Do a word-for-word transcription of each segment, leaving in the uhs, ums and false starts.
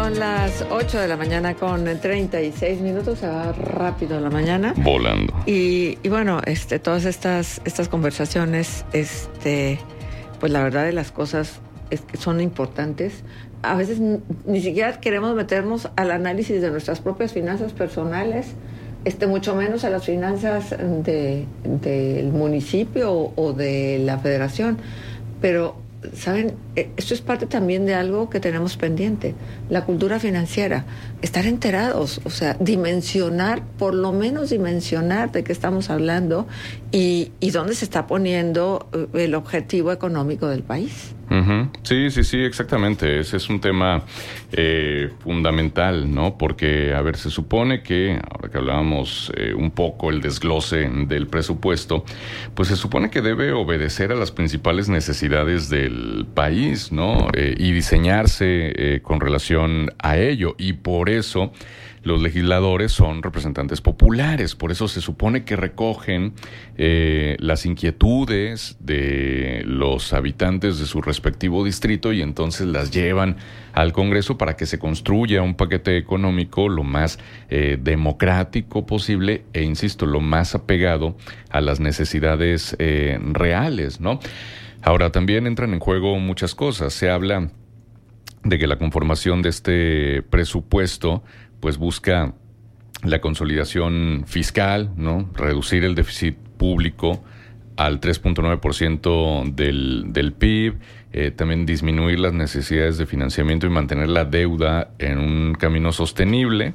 son las ocho de la mañana con treinta y seis minutos, se va rápido la mañana. Volando. Y, y bueno, este, todas estas, estas conversaciones, este, pues la verdad de las cosas es que son importantes. A veces n- ni siquiera queremos meternos al análisis de nuestras propias finanzas personales, este, mucho menos a las finanzas de, del municipio o, o de la federación. Pero, ¿saben? Esto es parte también de algo que tenemos pendiente, la cultura financiera, estar enterados, o sea, dimensionar, por lo menos dimensionar de qué estamos hablando y, y dónde se está poniendo el objetivo económico del país. Uh-huh. Sí, sí, sí, exactamente. Ese es un tema eh, fundamental, ¿no? Porque, a ver, se supone que, ahora que hablábamos eh, un poco el desglose del presupuesto, pues se supone que debe obedecer a las principales necesidades del país, ¿no? Eh, y diseñarse eh, con relación a ello. Y por eso los legisladores son representantes populares, por eso se supone que recogen eh, las inquietudes de los habitantes de su respectivo distrito y entonces las llevan al Congreso para que se construya un paquete económico lo más eh, democrático posible e, insisto, lo más apegado a las necesidades eh, reales, ¿no? Ahora, también entran en juego muchas cosas. Se habla de que la conformación de este presupuesto pues busca la consolidación fiscal, ¿no? Reducir el déficit público al tres punto nueve por ciento del, del P I B, eh, también disminuir las necesidades de financiamiento y mantener la deuda en un camino sostenible.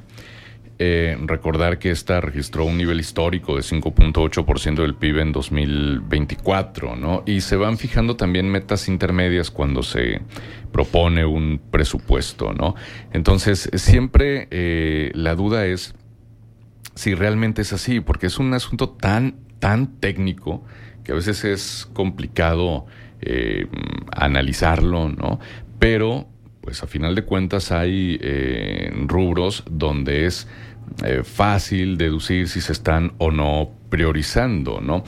Eh, recordar que esta registró un nivel histórico de cinco punto ocho por ciento del P I B en dos mil veinticuatro, ¿no? Y se van fijando también metas intermedias cuando se propone un presupuesto, ¿no? Entonces, siempre eh, la duda es si realmente es así, porque es un asunto tan, tan técnico que a veces es complicado eh, analizarlo, ¿no? Pero, pues a final de cuentas hay eh, rubros donde es Eh, fácil deducir si se están o no priorizando, ¿no?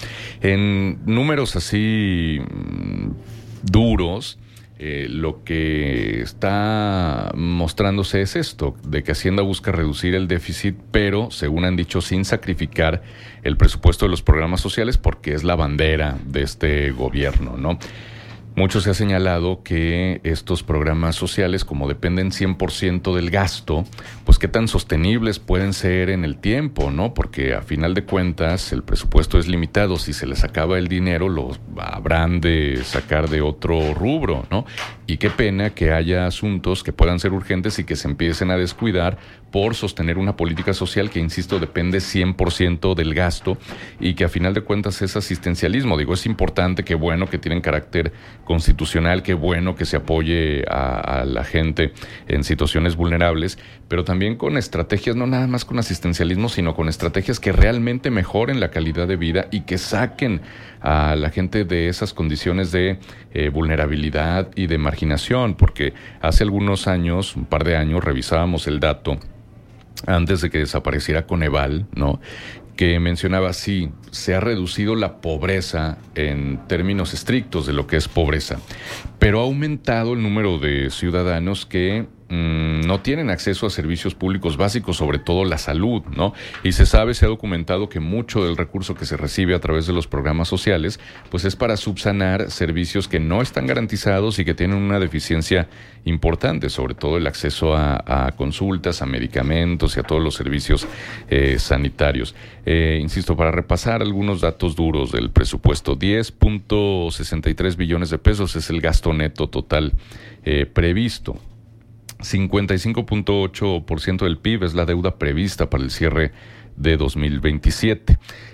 En números así mmm, duros, eh, lo que está mostrándose es esto, de que Hacienda busca reducir el déficit, pero, según han dicho, sin sacrificar el presupuesto de los programas sociales, porque es la bandera de este gobierno, ¿no? Mucho se ha señalado que estos programas sociales, como dependen cien por ciento del gasto, pues qué tan sostenibles pueden ser en el tiempo, ¿no? Porque a final de cuentas el presupuesto es limitado. Si se les acaba el dinero, lo habrán de sacar de otro rubro, ¿no? Y qué pena que haya asuntos que puedan ser urgentes y que se empiecen a descuidar por sostener una política social que, insisto, depende cien por ciento del gasto y que a final de cuentas es asistencialismo. Digo, es importante, qué bueno que tienen carácter constitucional, qué bueno que se apoye a, a la gente en situaciones vulnerables, pero también con estrategias, no nada más con asistencialismo, sino con estrategias que realmente mejoren la calidad de vida y que saquen a la gente de esas condiciones de eh, vulnerabilidad y de marginación, porque hace algunos años, un par de años, revisábamos el dato antes de que desapareciera Coneval, ¿no? Que mencionaba, sí, se ha reducido la pobreza en términos estrictos de lo que es pobreza, pero ha aumentado el número de ciudadanos que mmm, no tienen acceso a servicios públicos básicos, sobre todo la salud, ¿no? Y se sabe, se ha documentado que mucho del recurso que se recibe a través de los programas sociales, pues es para subsanar servicios que no están garantizados y que tienen una deficiencia importante, sobre todo el acceso a, a consultas, a medicamentos y a todos los servicios eh, sanitarios. Eh, insisto, para repasar algunos datos duros del presupuesto, diez punto sesenta y tres billones de pesos es el gasto neto total eh, previsto. cincuenta y cinco punto ocho por ciento del P I B es la deuda prevista para el cierre de dos mil veintisiete.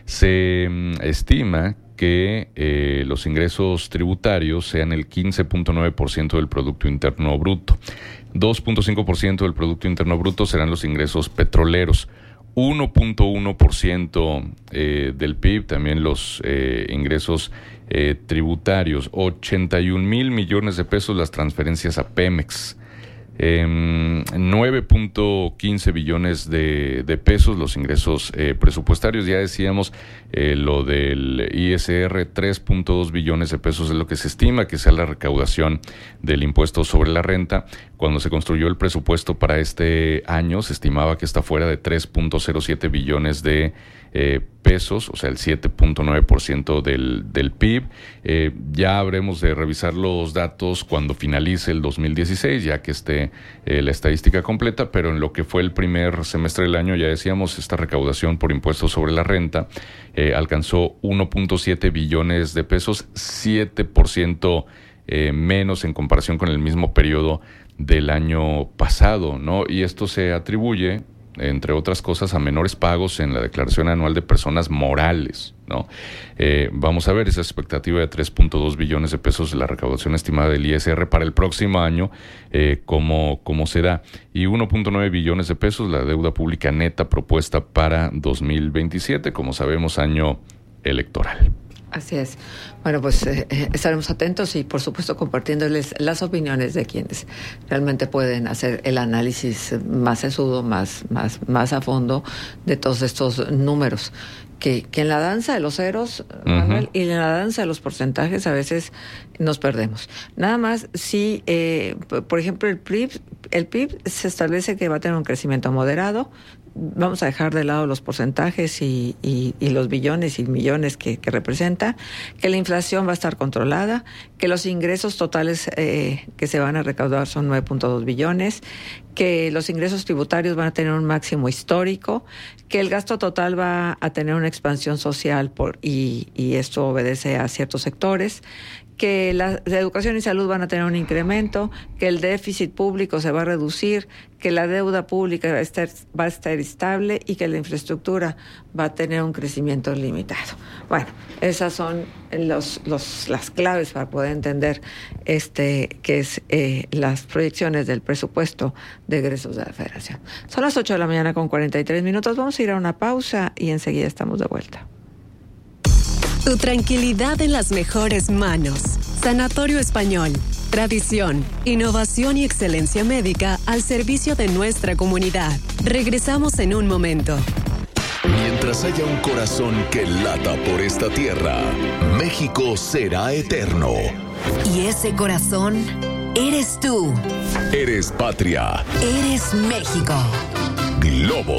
Se mm, estima que eh, los ingresos tributarios sean el quince punto nueve por ciento del Producto Interno Bruto. dos punto cinco por ciento del Producto Interno Bruto serán los ingresos petroleros. uno punto uno por ciento eh, del P I B, también los eh, ingresos eh, tributarios. ochenta y un mil millones de pesos las transferencias a Pemex. Eh, nueve punto quince billones de, de pesos los ingresos eh, presupuestarios. Ya decíamos eh, lo del I S R, tres punto dos billones de pesos es lo que se estima que sea la recaudación del impuesto sobre la renta, Cuando se construyó el presupuesto para este año, se estimaba que está fuera de tres punto cero siete billones de eh, pesos, o sea, el siete punto nueve por ciento del, del P I B. Eh, ya habremos de revisar los datos cuando finalice el dos mil dieciséis, ya que esté eh, la estadística completa, pero en lo que fue el primer semestre del año, ya decíamos, esta recaudación por impuestos sobre la renta eh, alcanzó uno punto siete billones de pesos, siete por ciento eh, menos en comparación con el mismo periodo del año pasado, ¿no? Y esto se atribuye, entre otras cosas, a menores pagos en la declaración anual de personas morales, ¿no? Eh, vamos a ver esa expectativa de tres punto dos billones de pesos de la recaudación estimada del I S R para el próximo año, eh, cómo, cómo será. Y uno punto nueve billones de pesos la deuda pública neta propuesta para dos mil veintisiete, como sabemos, año electoral. Así es. Bueno, pues eh, estaremos atentos y, por supuesto, compartiéndoles las opiniones de quienes realmente pueden hacer el análisis más sesudo, más, más, más a fondo de todos estos números. Que, que en la danza de los ceros, Manuel, uh-huh. y en la danza de los porcentajes a veces nos perdemos. Nada más, si, eh, por ejemplo, el P I B, el P I B se establece que va a tener un crecimiento moderado. Vamos a dejar de lado los porcentajes y, y, y los billones y millones que, que representa, que la inflación va a estar controlada, que los ingresos totales eh, que se van a recaudar son nueve punto dos billones, que los ingresos tributarios van a tener un máximo histórico, que el gasto total va a tener una expansión social por y, y esto obedece a ciertos sectores, que la, la educación y salud van a tener un incremento, que el déficit público se va a reducir, que la deuda pública va a estar, va a estar estable y que la infraestructura va a tener un crecimiento limitado. Bueno, esas son los, los, las claves para poder entender este que es eh, las proyecciones del presupuesto de egresos de la Federación. Son las ocho de la mañana con cuarenta y tres minutos. Vamos a ir a una pausa y enseguida estamos de vuelta. Tu tranquilidad en las mejores manos. Sanatorio Español. Tradición, innovación y excelencia médica al servicio de nuestra comunidad. Regresamos en un momento. Mientras haya un corazón que lata por esta tierra, México será eterno. Y ese corazón eres tú. Eres patria. Eres México. Globo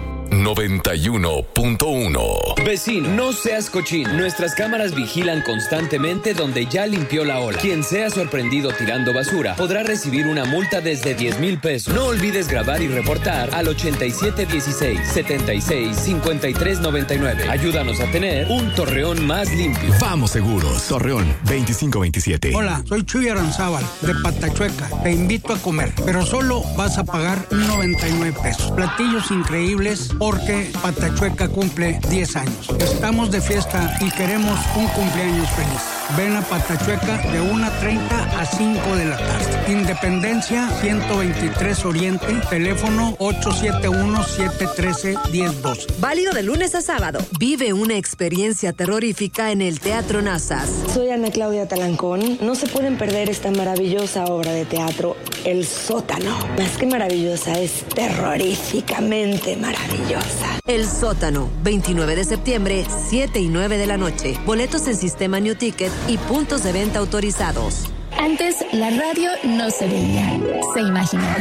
noventa y uno punto uno. Vecino, no seas cochino. Nuestras cámaras vigilan constantemente donde ya limpió la ola. Quien sea sorprendido tirando basura podrá recibir una multa desde diez mil pesos. No olvides grabar y reportar al ochenta y siete dieciséis, setenta y seis, cincuenta y tres noventa y nueve. Ayúdanos a tener un Torreón más limpio. Vamos Seguros, Torreón veinticinco veintisiete. Hola, soy Chuy Aranzábal de Patachueca. Te invito a comer, pero solo vas a pagar noventa y nueve pesos. Platillos increíbles porque Patachueca cumple diez años. Estamos de fiesta y queremos un cumpleaños feliz. Ven a Patachueca de una treinta a cinco de la tarde. Independencia ciento veintitrés Oriente, teléfono ocho siete uno, siete uno tres, uno cero dos. Válido de lunes a sábado. Vive una experiencia terrorífica en el Teatro Nazas. Soy Ana Claudia Talancón. No se pueden perder esta maravillosa obra de teatro, El Sótano. Más que maravillosa, es terroríficamente maravillosa. El Sótano, veintinueve de septiembre, siete y nueve de la noche. Boletos en Sistema New Ticket y puntos de venta autorizados. Antes, la radio no se veía, se imaginaba.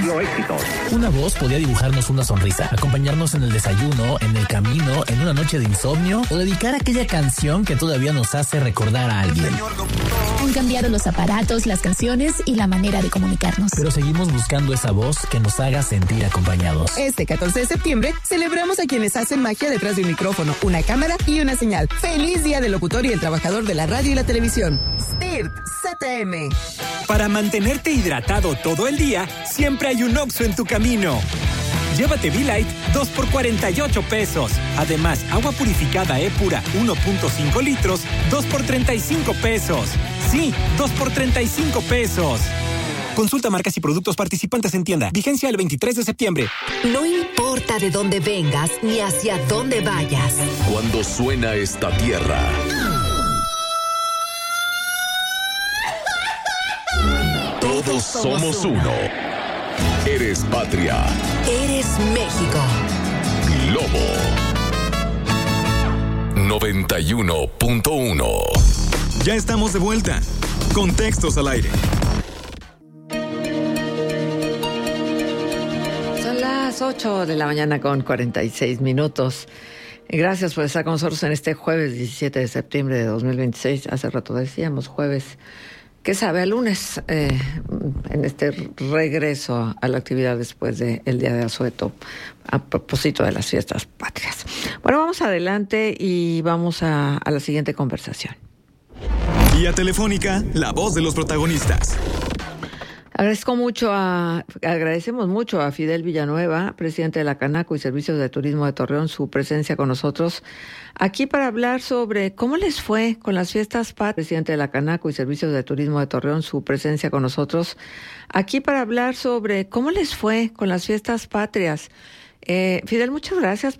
Una voz podía dibujarnos una sonrisa, acompañarnos en el desayuno, en el camino, en una noche de insomnio o dedicar aquella canción que todavía nos hace recordar a alguien. Han cambiado los aparatos, las canciones y la manera de comunicarnos. Pero seguimos buscando esa voz que nos haga sentir acompañados. Este catorce de septiembre celebramos a quienes hacen magia detrás de un micrófono, una cámara y una señal. ¡Feliz Día del Locutor y el Trabajador de la Radio y la Televisión! S T I R T C T M. Para mantenerte hidratado todo el día, siempre hay un Oxxo en tu camino. Llévate V-Light dos por cuarenta y ocho pesos. Además, agua purificada E-Pura uno punto cinco litros, dos por treinta y cinco pesos. Sí, dos por treinta y cinco pesos. Consulta marcas y productos participantes en tienda. Vigencia el veintitrés de septiembre. No importa de dónde vengas ni hacia dónde vayas. Cuando suena esta tierra, todos somos uno. Eres patria. Eres México. Globo noventa y uno punto uno. Ya estamos de vuelta. Contextos al aire. las ocho de la mañana con cuarenta y seis minutos. Gracias por estar con nosotros en este jueves diecisiete de septiembre de dos mil veintiséis. Hace rato decíamos jueves, que sabe a lunes, eh, en este regreso a la actividad después del Día de Asueto, a propósito de las fiestas patrias. Bueno, vamos adelante y vamos a, a la siguiente conversación. Vía telefónica, la voz de los protagonistas. Agradezco mucho a, agradecemos mucho a Fidel Villanueva, presidente de la Canaco y Servicios de Turismo de Torreón, su presencia con nosotros aquí para hablar sobre cómo les fue con las fiestas patrias. Presidente de la Canaco y Servicios de Turismo de Torreón, su presencia con nosotros aquí para hablar sobre cómo les fue con las fiestas patrias. Eh, Fidel, muchas gracias